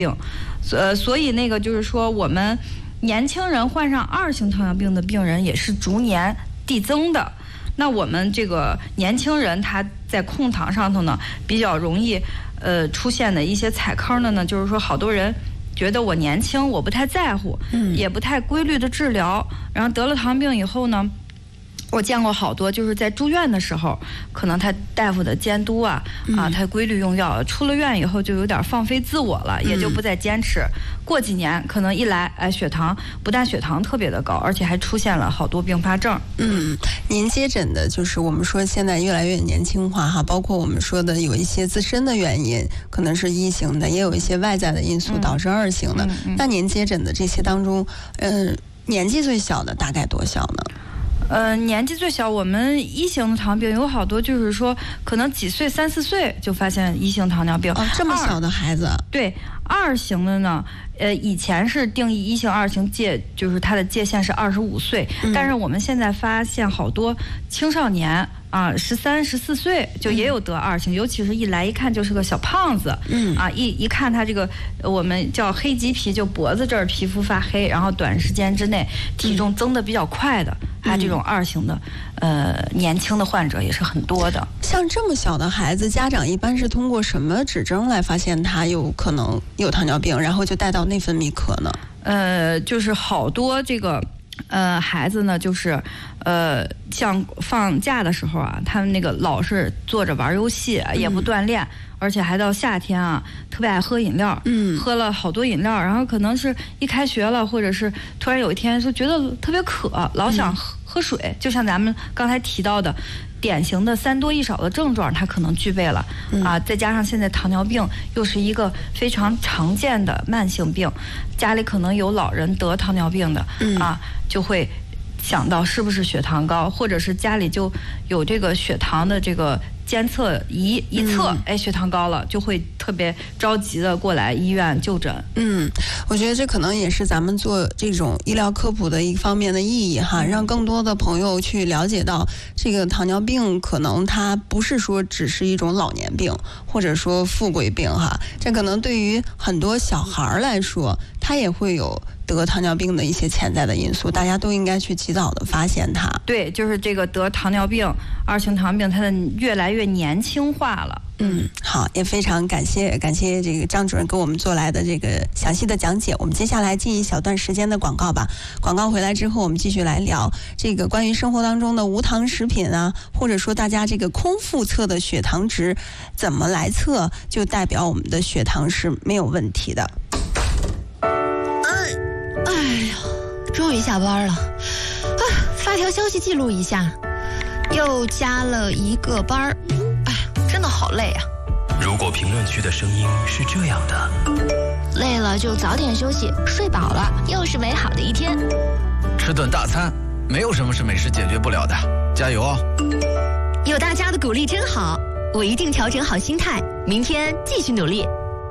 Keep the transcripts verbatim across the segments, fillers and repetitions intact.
病，呃，所以那个就是说，我们年轻人患上二型糖尿病的病人也是逐年递增的。那我们这个年轻人他在控糖上头呢，比较容易呃出现的一些踩坑的呢，就是说好多人觉得我年轻，我不太在乎，嗯，也不太规律的治疗，然后得了糖病以后呢。我见过好多，就是在住院的时候，可能他大夫的监督啊，嗯、啊，他规律用药，出了院以后就有点放飞自我了，嗯、也就不再坚持。过几年可能一来，哎，血糖不但血糖特别的高，而且还出现了好多并发症。 嗯，您接诊的就是我们说现在越来越年轻化哈，包括我们说的有一些自身的原因，可能是一型的，也有一些外在的因素导致二型的。嗯嗯、那您接诊的这些当中，嗯、呃，年纪最小的大概多小呢？ 呃，年纪最小，我们一型的糖病有好多，就是说可能几岁三四岁就发现一型糖尿病。 哦，这么小的孩子。 对，二型的呢，呃，以前是定义一型、二型界，就是它的界限是二十五岁，嗯、但是我们现在发现好多青少年。啊，十三、十四岁就也有得二型，嗯、尤其是一来一看就是个小胖子，嗯，啊，一一看他这个我们叫黑棘皮，就脖子这儿皮肤发黑，然后短时间之内体重增得比较快的，还、嗯、有这种二型的，呃，年轻的患者也是很多的。 像这么小的孩子，家长一般是通过什么指征来发现他有可能有糖尿病，然后就带到内分泌科呢？ 呃，就是好多这个。呃，孩子呢，就是，呃，像放假的时候啊，他们那个老是坐着玩游戏，也不锻炼，嗯、而且还到夏天啊，特别爱喝饮料，嗯，喝了好多饮料，然后可能是一开学了，或者是突然有一天就觉得特别渴，老想喝、嗯、喝水，就像咱们刚才提到的。典型的三多一少的症状，它可能具备了、嗯、啊，再加上现在糖尿病又是一个非常常见的慢性病，家里可能有老人得糖尿病的、嗯、啊，就会想到是不是血糖高，或者是家里就有这个血糖的这个监测仪一测，嗯、哎，血糖高了，就会特别着急的过来医院就诊。 嗯，我觉得这可能也是咱们做这种医疗科普的一方面的意义哈，让更多的朋友去了解到这个糖尿病可能它不是说只是一种老年病，或者说富贵病哈，这可能对于很多小孩来说，他也会有得糖尿病的一些潜在的因素，大家都应该去及早的发现它。 对，就是这个得糖尿病、二型糖尿病，它的越来越年轻化了。 嗯，好，也非常感谢感谢这个张主任给我们做来的这个详细的讲解。我们接下来进一小段时间的广告吧。广告回来之后，我们继续来聊这个关于生活当中的无糖食品啊，或者说大家这个空腹测的血糖值怎么来测，就代表我们的血糖是没有问题的。 哎呀，终于下班了，啊，发条消息记录一下，又加了一个班儿，哎，真的好累啊。 如果评论区的声音是这样的， 累了就早点休息，睡饱了又是美好的一天。 吃顿大餐，没有什么是美食解决不了的，加油哦！ 有大家的鼓励真好，我一定调整好心态，明天继续努力。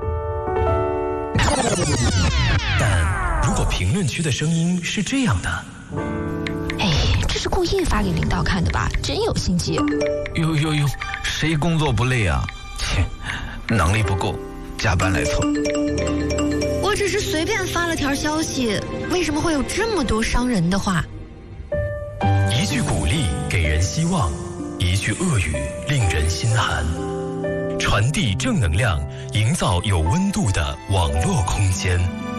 但如果评论区的声音是这样的， 哎，这是故意发给领导看的吧？真有心机。 呦呦呦，谁工作不累啊？切，能力不够，加班来凑。 我只是随便发了条消息，为什么会有这么多伤人的话？ 一句鼓励给人希望，一句恶语令人心寒。传递正能量，营造有温度的网络空间。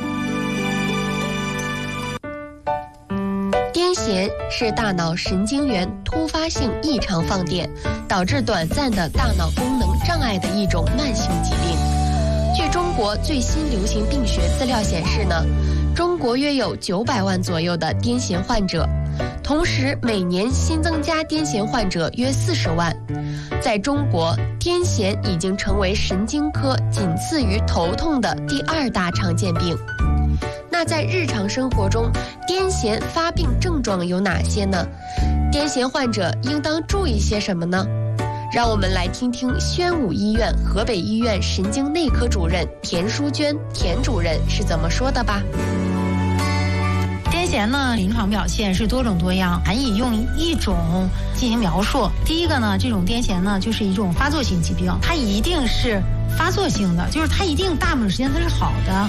癫痫是大脑神经元突发性异常放电，导致短暂的大脑功能障碍的一种慢性疾病。据中国最新流行病学资料显示呢，中国约有九百万左右的癫痫患者，同时每年新增加癫痫患者约四十万。在中国，癫痫已经成为神经科仅次于头痛的第二大常见病。那在日常生活中，癫痫发病症状有哪些呢？癫痫患者应当注意些什么呢？让我们来听听宣武医院河北医院神经内科主任田淑娟田主任是怎么说的吧。 癫痫呢，临床表现是多种多样，难以用一种进行描述。第一个呢，这种癫痫呢，就是一种发作性疾病，它一定是发作性的，就是它一定大部分时间它是好的，